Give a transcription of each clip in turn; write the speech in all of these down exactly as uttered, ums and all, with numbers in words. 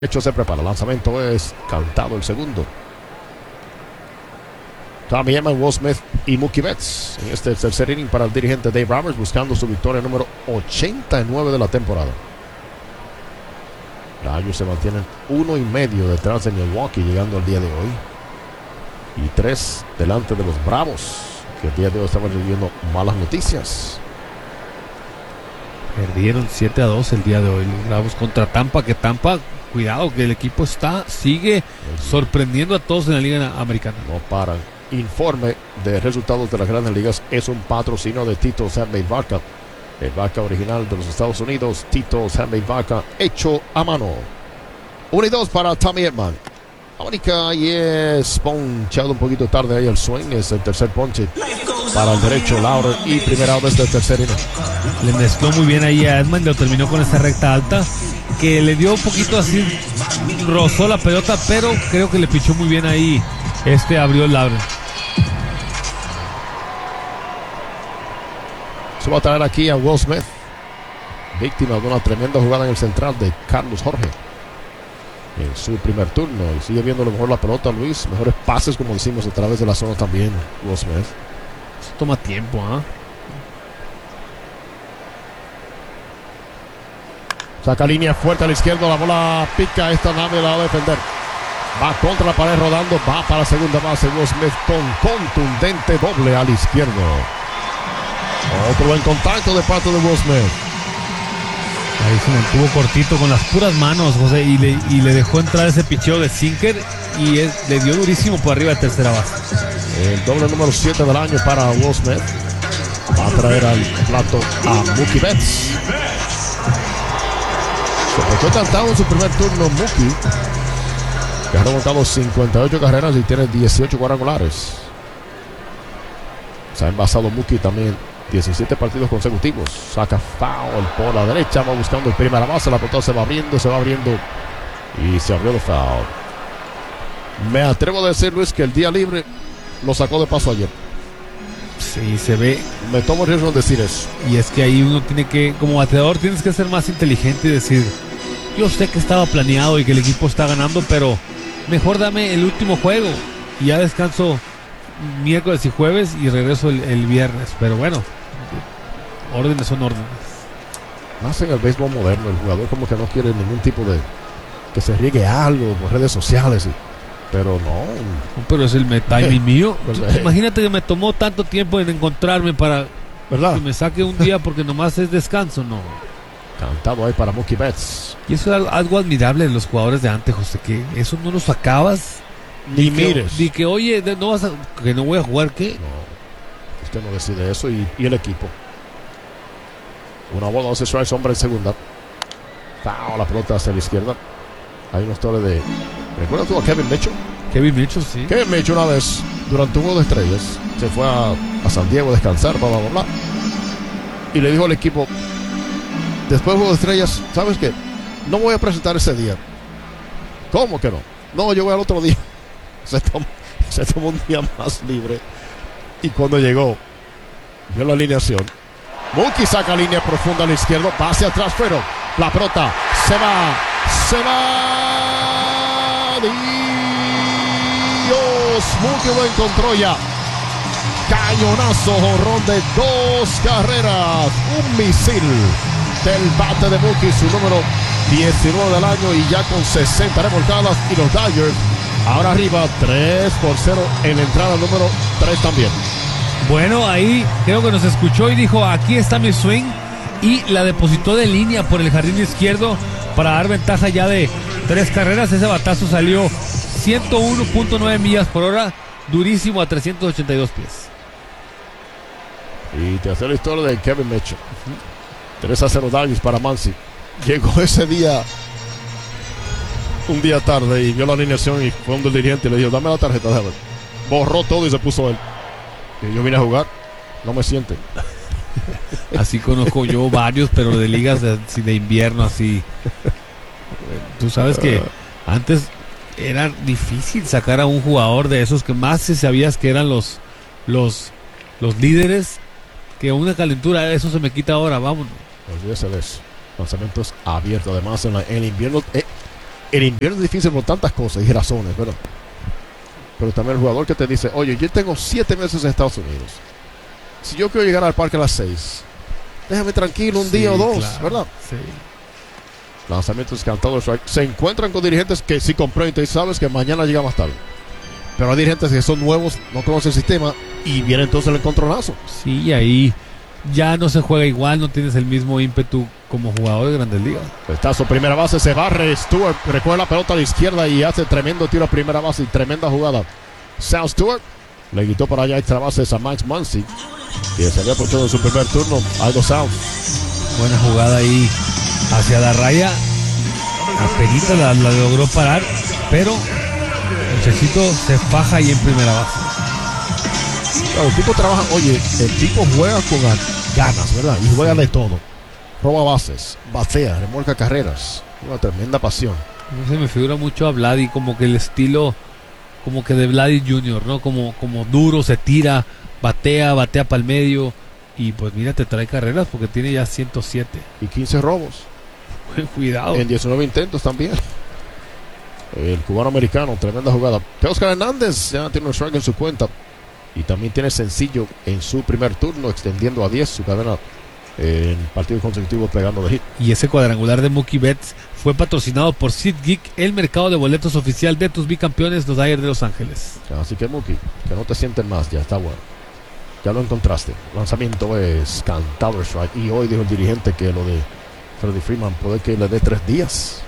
Hecho se prepara, lanzamiento es cantado el segundo. Tommy Edman, Will Smith y Mookie Betts en este tercer inning para el dirigente Dave Roberts, buscando su victoria número ochenta y nueve de la temporada. Los Dodgers se mantienen uno y medio detrás de Milwaukee llegando al día de hoy, y tres delante de los Bravos, que el día de hoy estaban recibiendo malas noticias. Perdieron siete a dos el día de hoy los Bravos contra Tampa, que Tampa, cuidado, que el equipo está, sigue sorprendiendo a todos en la Liga Americana. No paran. Informe de resultados de las Grandes Ligas es un patrocinio de Tito's Handmade Vodka, el vodka original de los Estados Unidos. Tito's Handmade Vodka, hecho a mano. uno y dos para Tommy Edman. Mónica y es ponchado un poquito tarde ahí el swing. Es el tercer ponche para el derecho Laurer, y primera out desde el tercer inning. Le mezcló muy bien ahí a Edman, lo terminó con esa recta alta que le dio un poquito así, rozó la pelota, pero creo que le pichó muy bien ahí. Este abrió el Laurer. Se va a traer aquí a Will Smith, víctima de una tremenda jugada en el central de Carlos Jorge en su primer turno, y sigue viendo lo mejor la pelota, Luis. Mejores pases, como decimos, a través de la zona también, Will Smith. Eso toma tiempo, ¿ah? ¿eh? Saca línea fuerte a la izquierda, la bola pica, esta nadie la va a defender. Va contra la pared rodando, va para la segunda base Will Smith con contundente doble al izquierdo. Otro buen contacto de parte de Will Smith. Ahí se mantuvo cortito con las puras manos, José, y le, y le dejó entrar ese picheo de sinker, y es, le dio durísimo por arriba de tercera base. El doble número siete del año para Will Smith. Va a traer al plato a Mookie Betts. Se fue cantado en su primer turno Mookie, que ha remontado cincuenta y ocho carreras y tiene dieciocho cuadrangulares. Se ha envasado Mookie también diecisiete partidos consecutivos. Saca foul por la derecha, va buscando el primera base, la pelota se va abriendo, se va abriendo y se abrió el foul. Me atrevo a decir, Luis, que el día libre lo sacó de paso ayer. Sí, se ve. Me tomo el riesgo de decir eso. Y es que ahí uno tiene que, como bateador, tienes que ser más inteligente y decir: yo sé que estaba planeado y que el equipo está ganando, pero mejor dame el último juego y ya descanso miércoles y jueves y regreso el, el viernes. Pero bueno, órdenes son órdenes. Más en el béisbol moderno, el jugador como que no quiere ningún tipo de que se riegue algo por redes sociales, y, pero no. Pero es el timing eh, mío. Pues, eh. Imagínate que me tomó tanto tiempo en encontrarme para, ¿verdad?, que me saque un día porque nomás es descanso, no. Cantado ahí para Mookie Betts. Y eso es algo admirable de los jugadores de antes, José, que eso no lo sacabas ni, ni mires. Ni que, oye, no vas a, que no voy a jugar, ¿qué? No, usted no decide eso, y, y el equipo. Una bola, doce strikes, hombre en segunda. Foul, la pelota hacia la izquierda. Hay una historia de... ¿Recuerdas tú a Kevin Mitchell? Kevin Mitchell, sí. Kevin Mitchell una vez, durante un juego de estrellas, se fue a, a San Diego a descansar, bla, bla, bla, bla. Y le dijo al equipo, después del juego de estrellas, ¿sabes qué? No voy a presentar ese día. ¿Cómo que no? No, yo voy al otro día. Se tomó, se tomó un día más libre. Y cuando llegó, vio la alineación. Mookie saca línea profunda a la izquierda, pase atrás, pero la pelota se va, se va. Dios, Mookie lo encontró ya. Cañonazo, jonrón de dos carreras, un misil del bate de Mookie, su número diecinueve del año, y ya con sesenta remolcadas, y los Dodgers ahora arriba tres por cero en la entrada número tres también. Bueno, ahí creo que nos escuchó y dijo: aquí está mi swing, y la depositó de línea por el jardín izquierdo para dar ventaja ya de tres carreras. Ese batazo salió ciento uno punto nueve millas por hora, durísimo a trescientos ochenta y dos pies. Y te hace la historia de Kevin Mitchell. tres a cero Dodgers para Muncy. Llegó ese día un día tarde y vio la alineación, y fue un dirigente y le dijo: dame la tarjeta, déjame. Borró todo y se puso él. Y yo vine a jugar, no me sienten. Así conozco yo varios, pero de ligas de, de invierno, así. Tú sabes que antes era difícil sacar a un jugador de esos que más se sabías que eran los los los líderes, que una calentura, eso se me quita ahora, vámonos. Olvídese de eso. Lanzamientos abiertos. Además, en, la, en el invierno, eh, el invierno es difícil por tantas cosas y razones, ¿verdad? Pero también el jugador que te dice, oye, yo tengo siete meses en Estados Unidos. Si yo quiero llegar al parque a las seis, déjame tranquilo un Sí, día o dos, claro, ¿verdad? Sí. Lanzamientos cantados, se encuentran con dirigentes que sí comprenden y sabes que mañana llega más tarde. Pero hay dirigentes que son nuevos, no conocen el sistema y viene entonces el encontronazo. Sí, y ahí ya no se juega igual, no tienes el mismo ímpetu como jugador de Grandes Ligas. Pestazo, primera base, se barre Stewart, recoge la pelota a la izquierda y hace tremendo tiro a primera base y tremenda jugada. Sal Stewart le quitó para allá extra bases a Max Muncy, que se había puesto en su primer turno. Aldo Sal. Buena jugada ahí hacia la raya. Apenita la, la logró parar, pero el muchachito se faja ahí en primera base. Claro, el tipo trabaja, oye, el tipo juega con ganas, ¿verdad? Y juega de todo. Roba bases, batea, remolca carreras. Una tremenda pasión. No se me figura mucho a Vladi, como que el estilo como que de Vladi junior, ¿no? Como, como duro, se tira, batea, batea para el medio. Y pues mira, te trae carreras porque tiene ya ciento siete. Y quince robos. Cuidado. En diecinueve intentos también. El cubano americano, tremenda jugada. Teóscar Hernández ya tiene un strike en su cuenta. Y también tiene sencillo en su primer turno, extendiendo a diez su cadena en partidos consecutivos pegando de hit. Y ese cuadrangular de Mookie Betts fue patrocinado por SeatGeek, el mercado de boletos oficial de tus bicampeones, los Dodgers de Los Ángeles. Así que Mookie, que no te sienten más, ya está bueno. Ya lo encontraste. Lanzamiento es cantado strike. Y hoy dijo el dirigente que lo de Freddie Freeman puede que le dé tres días.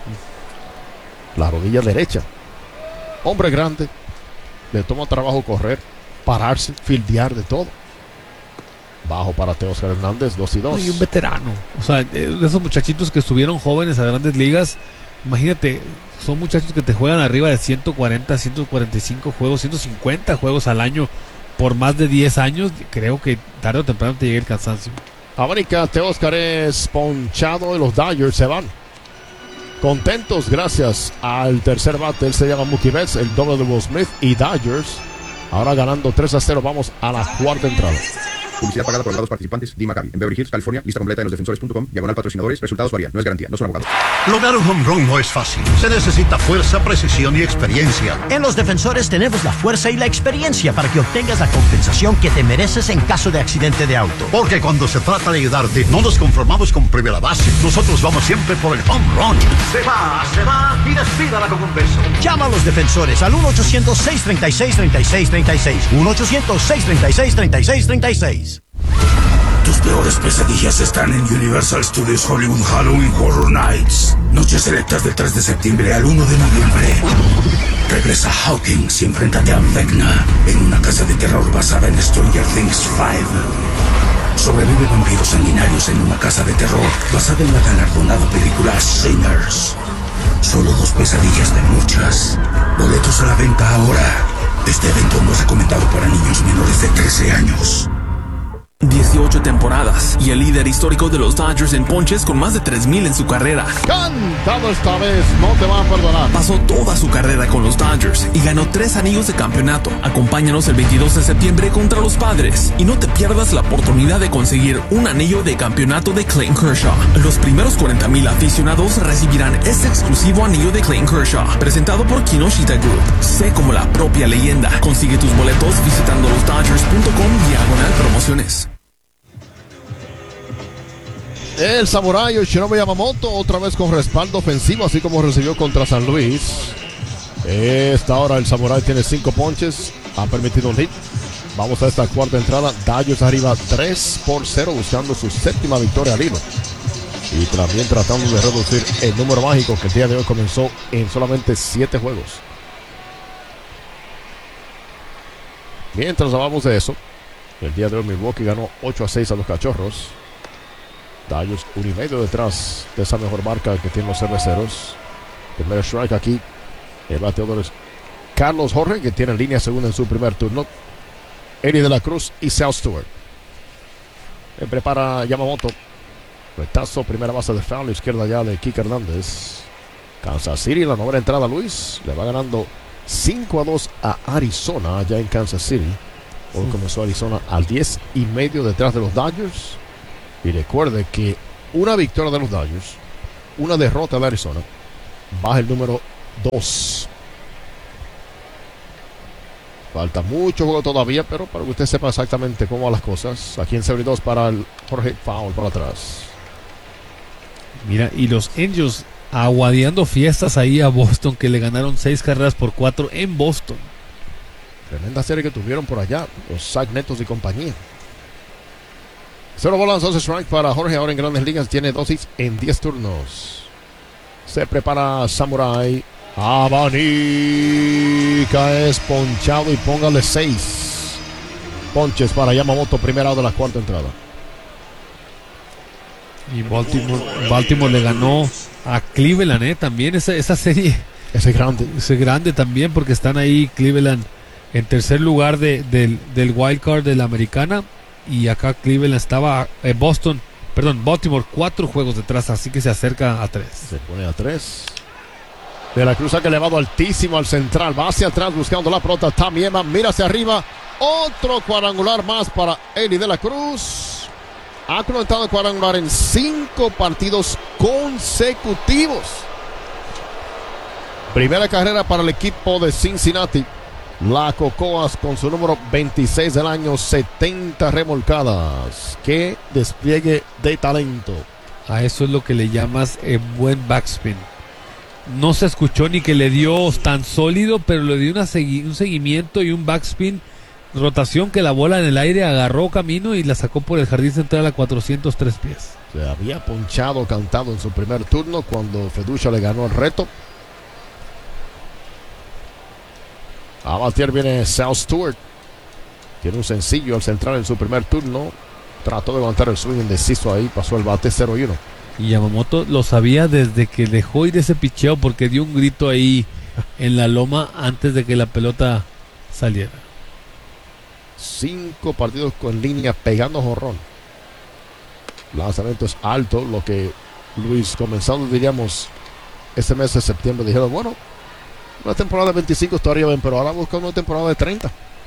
La rodilla derecha. Hombre grande. Le toma trabajo correr, pararse, fildear, de todo. Bajo para Teóscar Hernández, dos y dos. Y un veterano. O sea, de esos muchachitos que estuvieron jóvenes a Grandes Ligas. Imagínate, son muchachos que te juegan arriba de ciento cuarenta, ciento cuarenta y cinco juegos, ciento cincuenta juegos al año por más de diez años. Creo que tarde o temprano te llega el cansancio. América, Teóscar es ponchado y los Dodgers se van contentos gracias al tercer bate. Él se llama Mookie Betts, el doble de Will Smith, y Dodgers ahora ganando tres a cero. Vamos a la cuarta entrada. Publicidad pagada por abogados participantes. Di Maccabi. En Beverly Hills, California. Lista completa en los defensores punto com. Diagonal patrocinadores. Resultados varían. No es garantía. No son abogados. Lograr un home run no es fácil. Se necesita fuerza, precisión y experiencia. En Los Defensores tenemos la fuerza y la experiencia para que obtengas la compensación que te mereces en caso de accidente de auto. Porque cuando se trata de ayudarte, no nos conformamos con primera base. Nosotros vamos siempre por el home run. Se va, se va y despídala con un beso. Llama a Los Defensores al uno ochocientos, seis treinta y seis, treinta y seis treinta y seis. uno ochocientos, seis treinta y seis, treinta y seis treinta y seis. Tus peores pesadillas están en Universal Studios Hollywood Halloween Horror Nights. Noches selectas del tres de septiembre al uno de noviembre. Regresa Hawkins y enfréntate a Vecna en una casa de terror basada en Stranger Things cinco. Sobrevive vampiros sanguinarios en una casa de terror basada en la galardonada película Sinners. Solo dos pesadillas de muchas. Boletos a la venta ahora. Este evento no es recomendado para niños menores de trece años. dieciocho temporadas y el líder histórico de los Dodgers en ponches con más de tres mil en su carrera. Cantado esta vez, no te van a perdonar. Pasó toda su carrera con los Dodgers y ganó tres anillos de campeonato. Acompáñanos el veintidós de septiembre contra los Padres y no te pierdas la oportunidad de conseguir un anillo de campeonato de Clayton Kershaw. Los primeros cuarenta mil aficionados recibirán este exclusivo anillo de Clayton Kershaw, presentado por Kinoshita Group. Sé como la propia leyenda. Consigue tus boletos visitando los dodgers punto com diagonal promociones. El Samurai Yoshinobu Yamamoto otra vez con respaldo ofensivo, así como recibió contra San Luis. Esta hora el Samurai tiene cinco ponches, ha permitido un hit. Vamos a esta cuarta entrada. Dodgers arriba tres por cero, buscando su séptima victoria al hilo. Y también tratando de reducir el número mágico que el día de hoy comenzó en solamente siete juegos. Mientras hablamos de eso, el día de hoy Milwaukee ganó ocho a seis a los Cachorros. Dodgers un y medio detrás de esa mejor marca que tienen los cerveceros. Primer strike aquí. El bateador es Carlos Jorge, que tiene línea segunda en su primer turno. Eddie de la Cruz y Sal Stewart. Se prepara Yamamoto. Retazo, primera base de foul, izquierda ya de Kike Hernández. Kansas City, la novena entrada, Luis. Le va ganando cinco a dos a Arizona, allá en Kansas City. Hoy comenzó Arizona al diez y medio detrás de los Dodgers. Y recuerde que una victoria de los Dodgers, una derrota de Arizona, baja el número dos. Falta mucho juego todavía, pero para que usted sepa exactamente cómo van las cosas. Aquí en setenta y dos para el Jorge, foul para atrás. Mira, y los Angels aguadeando fiestas ahí a Boston, que le ganaron seis carreras por cuatro en Boston. Tremenda serie que tuvieron por allá, los Zach Netos y compañía. Cero bolas, dos strike para Jorge. Ahora en Grandes Ligas tiene dos hits en diez turnos. Se prepara Samurai. Abanica es ponchado y póngale seis ponches para Yamamoto, primera out de la cuarta entrada. Y Baltimore, Baltimore le ganó a Cleveland, ¿eh? También esa, esa serie. Ese es grande. Ese grande también, porque están ahí Cleveland en tercer lugar de, del, del wild card de la americana. Y acá Cleveland estaba, eh, Boston, perdón, Baltimore, cuatro juegos detrás, así que se acerca a tres. Se pone a tres. De la Cruz saca elevado altísimo al central. Va hacia atrás buscando la pelota. Tamiema mira hacia arriba. Otro cuadrangular más para Eli de la Cruz. Ha conectado cuadrangular en cinco partidos consecutivos. Primera carrera para el equipo de Cincinnati. La Cocoas con su número veintiséis del año, setenta remolcadas. ¡Qué despliegue de talento! A eso es lo que le llamas el buen backspin. No se escuchó ni que le dio tan sólido, pero le dio una segui- un seguimiento y un backspin. Rotación que la bola en el aire agarró camino y la sacó por el jardín central a cuatrocientos tres pies. Se había ponchado, cantado en su primer turno cuando Feducha le ganó el reto. A batear viene Sal Stewart. Tiene un sencillo al central en su primer turno. Trató de levantar el swing indeciso ahí. Pasó el bate cero y uno. Y Yamamoto lo sabía desde que dejó ir ese picheo, porque dio un grito ahí en la loma antes de que la pelota saliera. Cinco partidos con línea pegando jonrón. Lanzamiento es alto. Lo que Luis, comenzando diríamos este mes de septiembre, dijeron, bueno, una temporada de veinticinco estaría bien, pero ahora busca una temporada de treinta.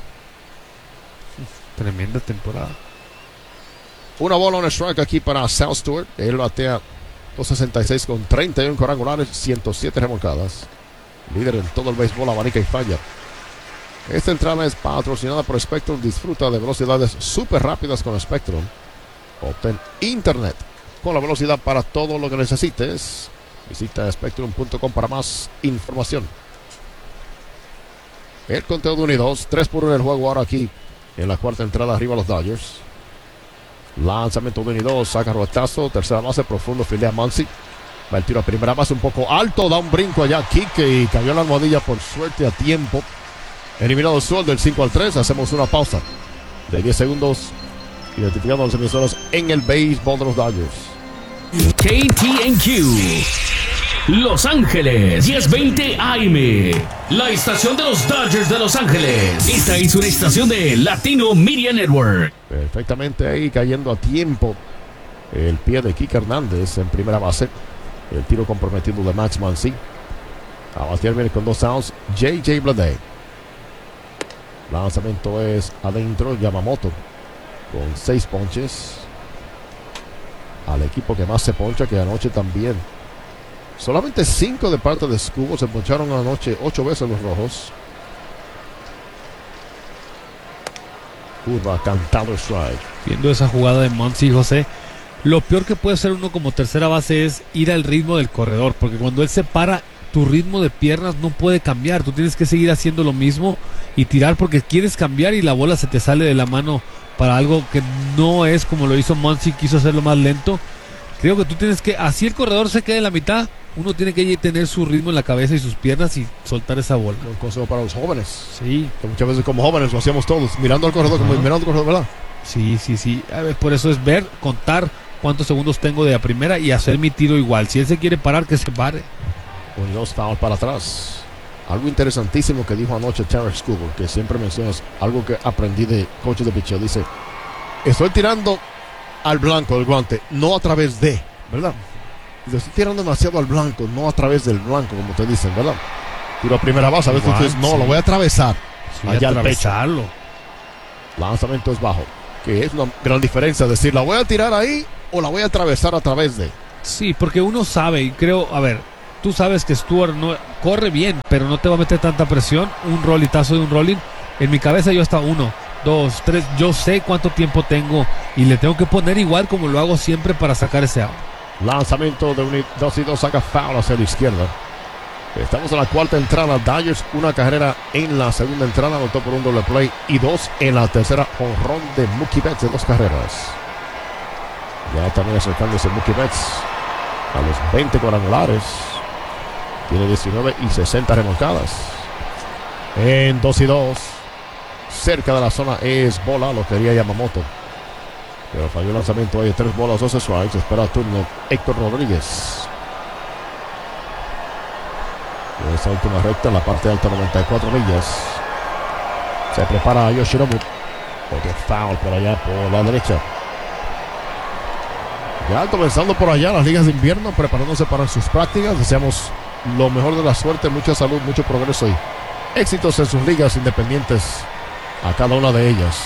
Tremenda temporada. Una bola, un strike aquí para Sal Stewart. Él batea dos sesenta y seis con treinta y uno cuadrangulares, ciento siete remolcadas. Líder en todo el béisbol, abanica y falla. Esta entrada es patrocinada por Spectrum. Disfruta de velocidades súper rápidas con Spectrum. Obtén internet con la velocidad para todo lo que necesites. Visita spectrum punto com para más información. El conteo de uno y dos, tres por uno en el juego ahora aquí en la cuarta entrada, arriba los Dodgers. Lanzamiento de uno y dos, saca rotazo, tercera base, profundo, filea Muncy. Va el tiro a primera base un poco alto, da un brinco allá Quique y cayó en la almohadilla por suerte a tiempo. Eliminado Suel del cinco al tres, hacemos una pausa de diez segundos, identificando a los emisoras en el béisbol de los Dodgers. K T N Q Los Ángeles diez veinte A M, la estación de los Dodgers de Los Ángeles. Esta es una estación de Latino Media Network. Perfectamente ahí, cayendo a tiempo el pie de Kike Hernández en primera base. El tiro comprometido de Max Muncy. A batear viene con dos outs J J Bleday. Lanzamiento es adentro. Yamamoto con seis ponches. Al equipo que más se poncha, que anoche también. Solamente cinco de parte de Scubo. Se poncharon anoche ocho veces los rojos. Curva, cantado strike. Viendo esa jugada de Muncy, José, lo peor que puede hacer uno como tercera base es ir al ritmo del corredor, porque cuando él se para, tu ritmo de piernas no puede cambiar. Tú tienes que seguir haciendo lo mismo y tirar porque quieres cambiar y la bola se te sale de la mano para algo que no es como lo hizo Muncy, quiso hacerlo más lento. Creo que tú tienes que, así el corredor se quede en la mitad, uno tiene que tener su ritmo en la cabeza y sus piernas y soltar esa bola. Un consejo para los jóvenes. Sí. Que muchas veces como jóvenes lo hacíamos todos, mirando al corredor, como mirando al corredor, ¿verdad? Sí, sí, sí. A ver, por eso es ver, contar cuántos segundos tengo de la primera y hacer mi tiro igual. Si él se quiere parar, que se pare. Un dos foul para atrás. Algo interesantísimo que dijo anoche Terry Scubo, que siempre mencionas, algo que aprendí de coach de picheo. Dice, estoy tirando al blanco del guante, no a través de, ¿verdad? Dice, estoy tirando demasiado al blanco, no a través del blanco, como te dicen, ¿verdad? Tiro a primera base, a veces tú dices, no, sí, lo voy a atravesar. Sí, allá al pecho. Lanzamiento es bajo, que es una gran diferencia, decir, la voy a tirar ahí o la voy a atravesar a través de. Sí, porque uno sabe, y creo, a ver, tú sabes que Stewart no corre bien, pero no te va a meter tanta presión. Un rolitazo de un rolling. En mi cabeza yo hasta uno, dos, tres. Yo sé cuánto tiempo tengo y le tengo que poner igual como lo hago siempre para sacar ese out. Lanzamiento de un dos y dos, saca foul hacia la izquierda. Estamos en la cuarta entrada. Dodgers, una carrera en la segunda entrada, anotó por un doble play y dos en la tercera. Jonrón de Mookie Betts de dos carreras. Ya también acercándose Mookie Betts a los veinte cuadrangulares. Tiene diecinueve y sesenta remolcadas. En dos y dos. Cerca de la zona es bola, lo quería Yamamoto. Pero falló el lanzamiento ahí, tres bolas, dos strikes. Espera el turno Héctor Rodríguez. En esta última recta, en la parte alta, noventa y cuatro millas. Se prepara Yoshinobu. Otro foul por allá, por la derecha. Ya comenzando por allá las ligas de invierno, preparándose para sus prácticas. Deseamos lo mejor de la suerte, mucha salud, mucho progreso y éxitos en sus ligas independientes a cada una de ellas.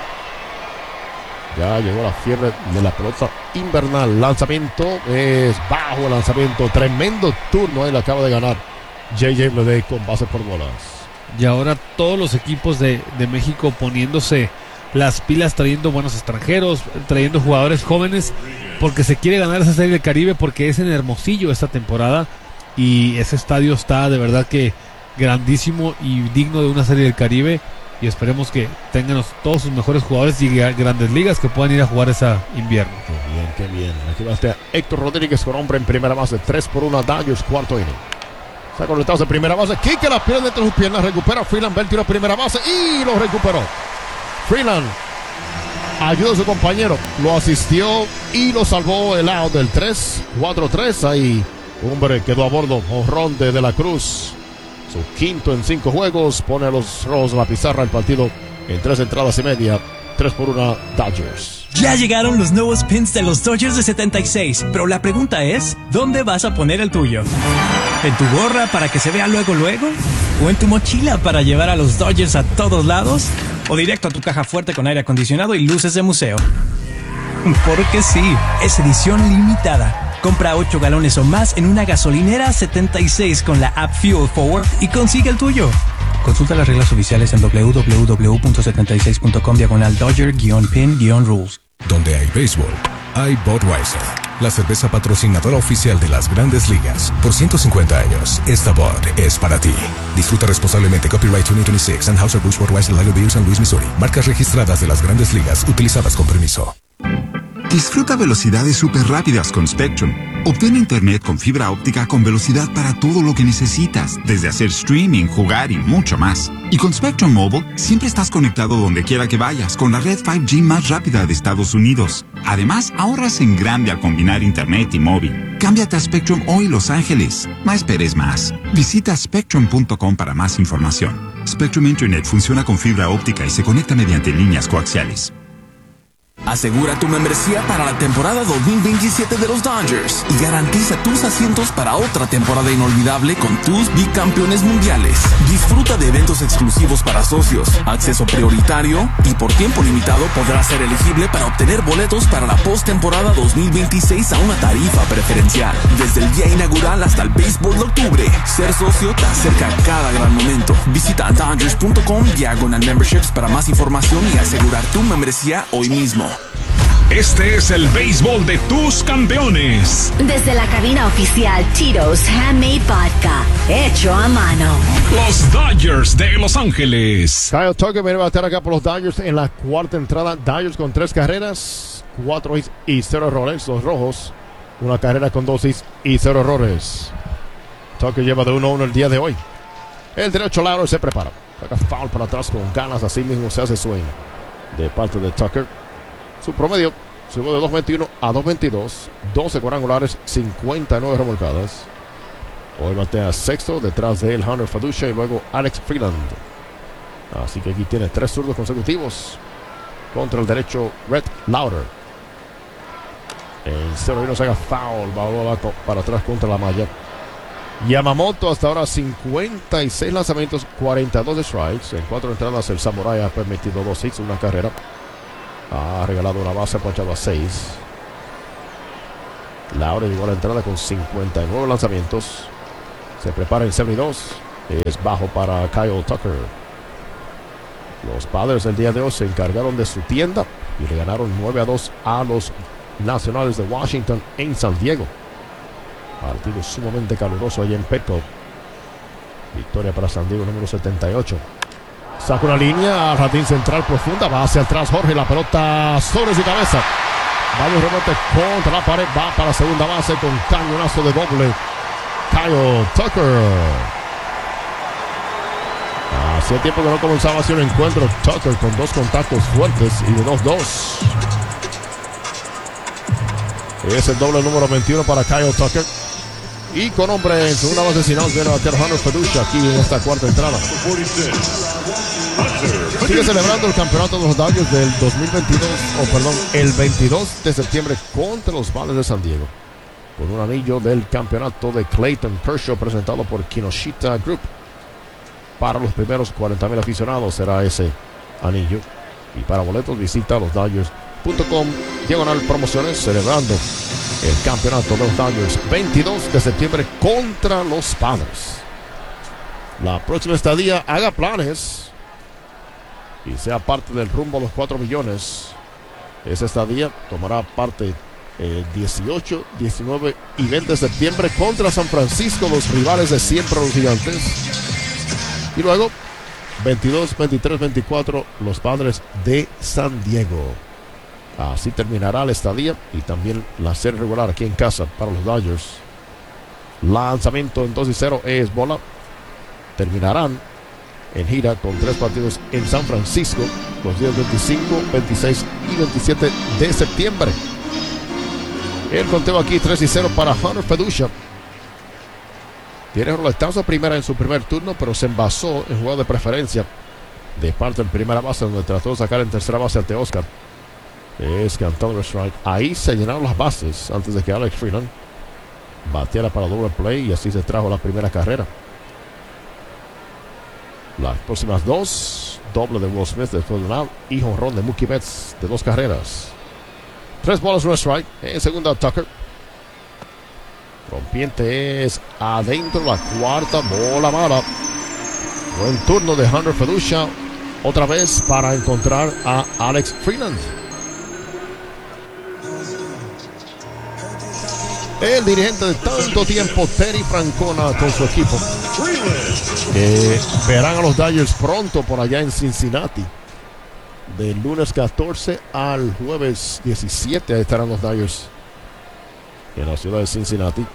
Ya llegó la fiebre de la pelota invernal. Lanzamiento es bajo el lanzamiento. Tremendo turno, ahí lo acaba de ganar J J Bleday con base por bolas. Y ahora todos los equipos de, de México poniéndose las pilas, trayendo buenos extranjeros, trayendo jugadores jóvenes, porque se quiere ganar esa serie del Caribe, porque es en Hermosillo esta temporada y ese estadio está de verdad que grandísimo y digno de una serie del Caribe, y esperemos que tengan todos sus mejores jugadores y grandes ligas que puedan ir a jugar ese invierno. Qué bien, qué bien. Aquí va a estar Héctor Rodríguez con hombre en primera base, tres por una, Dodgers, cuarto inning. Está conectado en primera base, Quique la pierde entre sus piernas, recupera Freeland, Bell tiro a primera base y lo recuperó. Freeland ayuda a su compañero, lo asistió y lo salvó el out del tres cuatro tres. Ahí hombre quedó a bordo, jonrón de De la Cruz, su quinto en cinco juegos, pone a los Rojos en la pizarra el partido en tres entradas y media, tres por una Dodgers. Ya llegaron los nuevos pins de los Dodgers de setenta y seis, pero la pregunta es, ¿dónde vas a poner el tuyo? ¿En tu gorra para que se vea luego luego? ¿O en tu mochila para llevar a los Dodgers a todos lados? ¿O directo a tu caja fuerte con aire acondicionado y luces de museo? Porque sí, es edición limitada. Compra ocho galones o más en una gasolinera setenta y seis con la app Fuel Forward y consigue el tuyo. Consulta las reglas oficiales en doble u doble u doble u punto setenta y seis punto com diagonal Dodger-pin-rules. Donde hay béisbol, hay Budweiser, la cerveza patrocinadora oficial de las Grandes Ligas. Por ciento cincuenta años, esta Bud es para ti. Disfruta responsablemente. Copyright dos mil veintiséis. Anheuser-Busch Budweiser Lager Beer, San Luis, Missouri. Marcas registradas de las Grandes Ligas, utilizadas con permiso. Disfruta velocidades súper rápidas con Spectrum. Obtén internet con fibra óptica con velocidad para todo lo que necesitas, desde hacer streaming, jugar y mucho más. Y con Spectrum Mobile, siempre estás conectado donde quiera que vayas, con la red cinco G más rápida de Estados Unidos. Además, ahorras en grande al combinar internet y móvil. Cámbiate a Spectrum hoy, Los Ángeles. No esperes más. Visita spectrum punto com para más información. Spectrum Internet funciona con fibra óptica y se conecta mediante líneas coaxiales. Asegura tu membresía para la temporada dos mil veintisiete de los Dodgers y garantiza tus asientos para otra temporada inolvidable con tus bicampeones mundiales. Disfruta de eventos exclusivos para socios, acceso prioritario y por tiempo limitado podrás ser elegible para obtener boletos para la postemporada dos mil veintiséis a una tarifa preferencial. Desde el día inaugural hasta el béisbol de octubre, ser socio te acerca a cada gran momento. Visita Dodgers punto com diagonal memberships para más información y asegurar tu membresía hoy mismo. Este es el béisbol de tus campeones. Desde la cabina oficial Tito's Handmade Vodka, hecho a mano. Los Dodgers de Los Ángeles. Kyle Tucker viene a bater acá por los Dodgers en la cuarta entrada. Dodgers con tres carreras, cuatro hits y cero errores. Los Rojos, una carrera con dos hits y cero errores. Tucker lleva de uno a uno el día de hoy. El derecho Lauro se prepara. Saca foul para atrás con ganas. Así mismo se hace swing de parte de Tucker. Su promedio subió de dos veintiuno a dos veintidós, doce cuadrangulares, cincuenta y nueve remolcadas. Hoy batea sexto, detrás de él Hunter Faducha y luego Alex Freeland. Así que aquí tiene tres zurdos consecutivos contra el derecho Rhett Lauder. En cero y uno se haga foul, va para atrás contra la malla. Yamamoto hasta ahora cincuenta y seis lanzamientos, cuarenta y dos de strikes. En cuatro entradas el Samurai ha permitido dos hits, una carrera. Ha regalado una base, ha ponchado a seis. Laure llegó a la entrada con cincuenta y nueve lanzamientos, Se prepara el setenta y dos. Es bajo para Kyle Tucker. Los Padres el día de hoy se encargaron de su tienda y le ganaron nueve a dos a los Nacionales de Washington en San Diego. Partido sumamente caluroso allá en Petco. Victoria para San Diego número setenta y ocho. Saca una línea, jardín central profunda, va hacia atrás Jorge, la pelota sobre su cabeza. Varios rebotes contra la pared, va para la segunda base con cañonazo de doble. Kyle Tucker. Hacía tiempo que no comenzaba así un encuentro. Tucker con dos contactos fuertes y de dos dos. Es el doble número veintiuno para Kyle Tucker. Y con hombre en segunda base sin out viene a bater Hunter Feduccia aquí en esta cuarta entrada. Sigue celebrando el campeonato de los Dodgers del dos mil veintidós, o oh, perdón, el veintidós de septiembre contra los Padres de San Diego. Con un anillo del campeonato de Clayton Kershaw presentado por Kinoshita Group. Para los primeros cuarenta mil aficionados será ese anillo. Y para boletos visita los Dodgers punto com diagonal promociones celebrando el campeonato de los Dodgers veintidós de septiembre contra los Padres. La próxima estadía haga planes y sea parte del rumbo a los cuatro millones. Esa estadía tomará parte el dieciocho, diecinueve y veinte de septiembre contra San Francisco, los rivales de siempre los Gigantes. Y luego veintidós, veintitrés, veinticuatro los Padres de San Diego. Así terminará la estadía y también la serie regular aquí en casa para los Dodgers. Lanzamiento en dos y cero es bola. Terminarán en gira con tres partidos en San Francisco los días veinticinco, veintiséis y veintisiete de septiembre. El conteo aquí tres y cero para Hunter Feduccia. Tiene roletazo primera en su primer turno, pero se envasó en juego de preferencia de parte en primera base, donde trató de sacar en tercera base al Teoscar. Es cantado el strike. Ahí se llenaron las bases antes de que Alex Freeland bateara para doble play y así se trajo la primera carrera. Las próximas dos, doble de Will Smith después de un out y jonrón de Mookie Betts de dos carreras. Tres bolas, un strike. En segunda, Tucker. Rompiente es adentro, la cuarta bola mala. Buen turno de Hunter Feduccia. Otra vez para encontrar a Alex Freeland. El dirigente de tanto tiempo, Terry Francona, con su equipo. Eh, verán a los Dodgers pronto por allá en Cincinnati. Del lunes catorce al jueves diecisiete, ahí estarán los Dodgers en la ciudad de Cincinnati.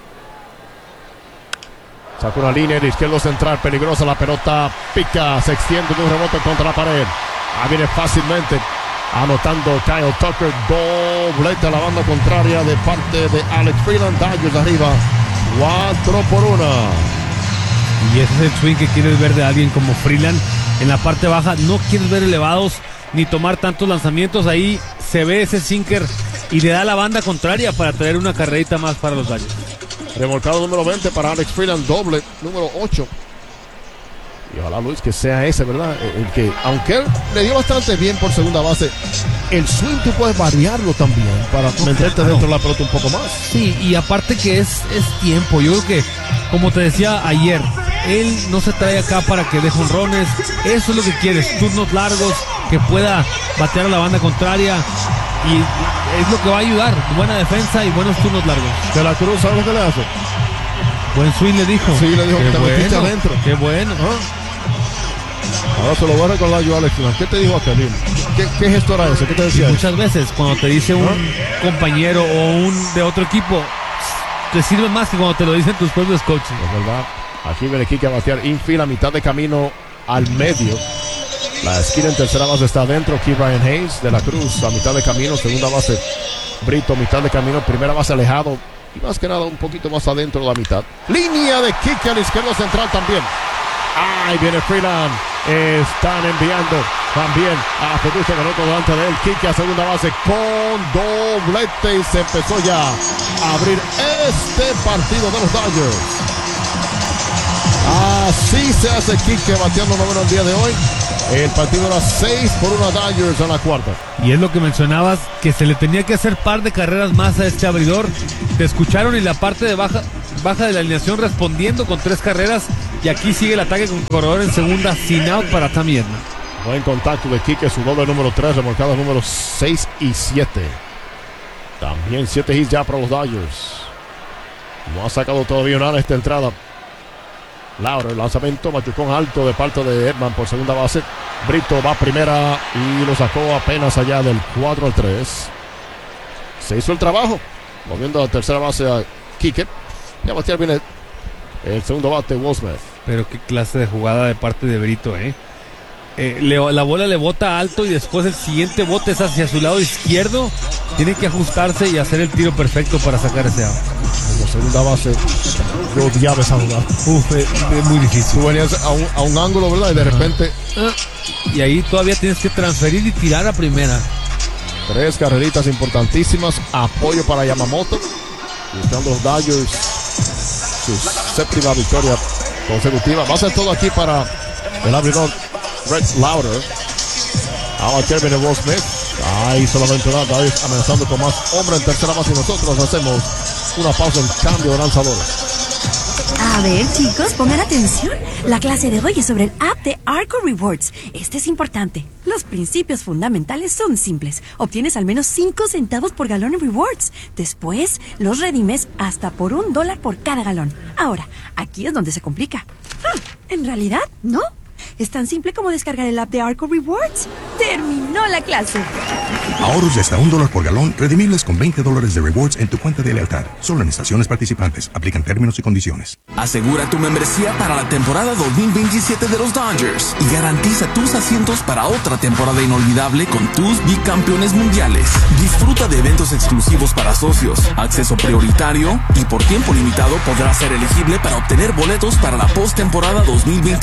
Saca una línea de izquierdo central, peligrosa, la pelota pica, se extiende de un rebote contra la pared. Ahí viene fácilmente anotando Kyle Tucker, doblete a la banda contraria de parte de Alex Freeland. Dodgers arriba, cuatro por uno. Y ese es el swing que quieres ver de alguien como Freeland. En la parte baja no quieres ver elevados ni tomar tantos lanzamientos. Ahí se ve ese sinker y le da la banda contraria para traer una carrerita más para los Dodgers. Remolcado número veinte para Alex Freeland, doble número ocho. Y ojalá, Luis, que sea ese, ¿verdad? El que, aunque él le dio bastante bien por segunda base, el swing tú puedes variarlo también para no, meterte claro. dentro de la pelota un poco más. Sí, y aparte que es, es tiempo. Yo creo que, como te decía ayer, él no se trae acá para que dé jonrones. Eso es lo que quieres, turnos largos, que pueda batear a la banda contraria. Y es lo que va a ayudar, buena defensa y buenos turnos largos. De la Cruz, ¿sabes lo que le hace? Buen swing le dijo. Sí, le dijo qué que te bueno, metiste adentro. Qué bueno. ¿Ah? Ahora se lo voy a recordar yo a Alex. ¿Qué te dijo aquel? ¿Qué, qué gesto era ese? ¿Qué te decía? Muchas veces cuando te dice un ¿Ah? compañero o un de otro equipo, te sirve más que cuando te lo dicen tus propios coaches. Es verdad. Aquí viene Kike a batear infield a mitad de camino al medio. La esquina en tercera base está adentro. Aquí Ryan Hayes de la Cruz a mitad de camino. Segunda base Brito, mitad de camino. Primera base alejado. Y más que nada un poquito más adentro de la mitad. Línea de Kike al izquierdo central también. Ahí viene Freeland. Están enviando también a Feduccia, que otro delante de él. Kike a segunda base con doblete. Y se empezó ya a abrir este partido de los Dodgers. Así se hace Kike bateando noveno el día de hoy. El partido era seis por uno a Dodgers en la cuarta. Y es lo que mencionabas, que se le tenía que hacer par de carreras más a este abridor. Te escucharon y la parte de baja baja de la alineación respondiendo con tres carreras. Y aquí sigue el ataque con corredor en segunda sin out para Tommy Edman. Buen contacto de Quique, su doble número tres, remolcadas números seis y siete. También siete hits ya para los Dodgers. No ha sacado todavía nada esta entrada. Laura, el lanzamiento, machucón alto de parte de Edman por segunda base. Brito va a primera y lo sacó apenas allá del cuatro al tres. Se hizo el trabajo, moviendo a tercera base a Quique. Ya batear viene el segundo bate, Will Smith. Pero qué clase de jugada de parte de Brito, ¿eh? eh le, la bola le bota alto y después el siguiente bote es hacia su lado izquierdo. Tiene que ajustarse y hacer el tiro perfecto para sacar ese out. Como segunda base, yo odiaba esa jugada. Uf, es, es muy difícil. Tú venías a un, a un ángulo, ¿verdad? Y de repente... Ah, y ahí todavía tienes que transferir y tirar a primera. Tres carreritas importantísimas. Apoyo para Yamamoto. Buscando los Dodgers su séptima victoria consecutiva. Va a ser todo aquí para el abridor Red Lauder. Ahora Kevin Will Smith. Ahí solamente nada. Dodgers amenazando con más hombre en tercera base. Y nosotros hacemos una pausa en cambio de lanzadores. A ver, chicos, pongan atención. La clase de hoy es sobre el app de Arco Rewards. Este es importante. Los principios fundamentales son simples. Obtienes al menos cinco centavos por galón en rewards. Después, los redimes hasta por un dólar por cada galón. Ahora, aquí es donde se complica. Ah, en realidad, no. Es tan simple como descargar el app de Arco Rewards. ¡Terminó la clase! Ahorros de hasta un dólar por galón, redimibles con veinte dólares de rewards en tu cuenta de lealtad. Solo en estaciones participantes. Aplican términos y condiciones. Asegura tu membresía para la temporada dos mil veintisiete de los Dodgers y garantiza tus asientos para otra temporada inolvidable con tus bicampeones mundiales. Disfruta de eventos exclusivos para socios, acceso prioritario y por tiempo limitado podrás ser elegible para obtener boletos para la postemporada dos mil veinte.